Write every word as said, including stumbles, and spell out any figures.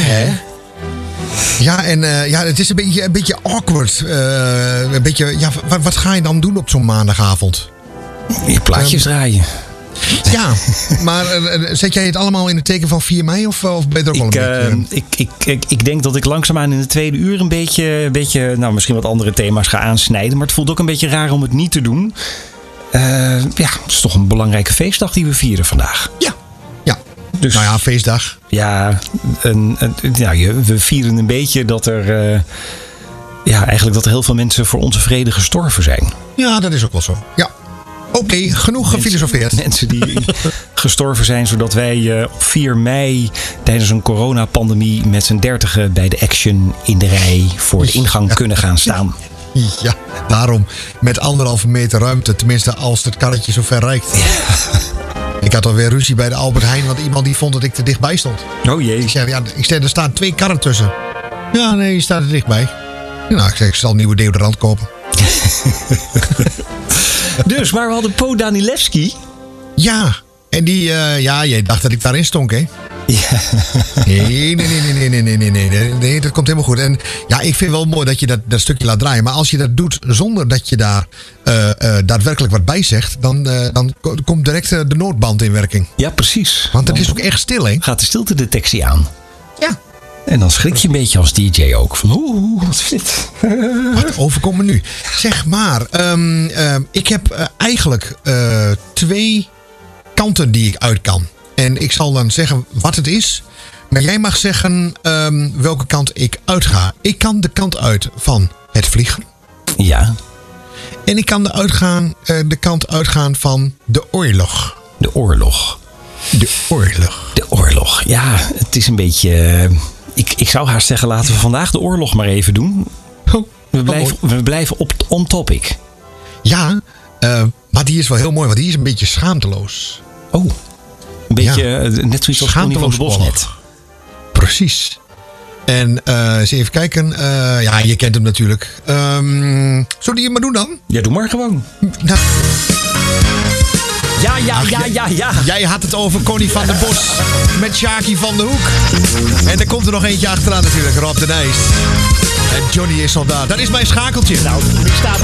hè? Ja, en uh, ja, het is een beetje, een beetje awkward. Uh, een beetje, ja, wat, wat ga je dan doen op zo'n maandagavond? Je plaatjes um, draaien. Ja, maar uh, zet jij het allemaal in het teken van vier mei? Of, of ben je er ook ik, al een uh, beetje... Ik, ik, ik, ik denk dat ik langzaamaan in het tweede uur een beetje, een beetje... nou, misschien wat andere thema's ga aansnijden. Maar het voelt ook een beetje raar om het niet te doen. Uh, ja, het is toch een belangrijke feestdag die we vieren vandaag. Ja, ja. Dus, nou ja, feestdag. Ja, een, een, nou, we vieren een beetje dat er... Uh, ja, eigenlijk dat er heel veel mensen voor onze vrede gestorven zijn. Ja, dat is ook wel zo. Ja. Oké, okay, genoeg mensen, gefilosofeerd. Mensen die gestorven zijn zodat wij uh, op vier mei tijdens een coronapandemie met z'n dertigen bij de Action in de rij voor de ingang ja. kunnen gaan staan. Ja, daarom met anderhalve meter ruimte, tenminste als het karretje zo ver reikt. Ja. Ik had alweer ruzie bij de Albert Heijn, want iemand die vond dat ik te dichtbij stond. Oh jee. Ik zei, ja, ik zei, er staan twee karren tussen. Ja, nee, je staat er dichtbij. Nou, ik zei, ik zal een nieuwe deodorant kopen. Dus, maar we hadden Po Danilewski. Ja, en die, uh, ja, jij dacht dat ik daarin stonk, hè? Ja. Nee, nee, nee, nee, nee, nee, nee, nee, nee, dat komt helemaal goed. En ja, ik vind wel mooi dat je dat, dat stukje laat draaien. Maar als je dat doet zonder dat je daar uh, uh, daadwerkelijk wat bij zegt, dan, uh, dan komt direct uh, de noodband in werking. Ja, precies. Want het is ook echt stil, hè? Gaat de stiltedetectie aan. Ja. En dan schrik je een beetje als D J ook. Van, oeh, wat is dit? Wat overkomt me nu? Zeg maar, um, uh, ik heb uh, eigenlijk uh, twee kanten die ik uit kan. En ik zal dan zeggen wat het is. Maar jij mag zeggen um, welke kant ik uitga. Ik kan de kant uit van het vliegen. Ja. En ik kan de, uitgaan, uh, de kant uitgaan van de oorlog. De oorlog. De oorlog. De oorlog. Ja, het is een beetje... Uh, ik, ik zou haast zeggen, laten we vandaag de oorlog maar even doen. Oh, we, blijven, we blijven op on topic. Ja, uh, maar die is wel heel mooi, want die is een beetje schaamteloos. Oh, een beetje ja. uh, net zoiets als Connie van de Bosnet. Precies. En uh, eens even kijken. Uh, ja, je kent hem natuurlijk. Um, zullen die het maar doen dan? Ja, doe maar gewoon. Nou. Ja, ja, Ach, ja, ja, ja. Jij had het over Connie van der Bos met Sjaki van de Hoek. En er komt er nog eentje achteraan natuurlijk, Rob de Nijs. En Johnny is soldaat. Dat is mijn schakeltje. Nou, ik sta